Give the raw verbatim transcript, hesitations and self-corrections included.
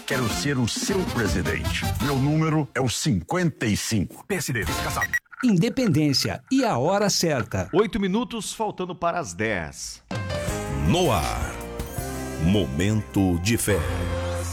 Quero ser o seu presidente. Meu número é o cinquenta e cinco. P S D, casado. Independência e a hora certa. Oito minutos faltando para as dez. No ar. Momento de fé.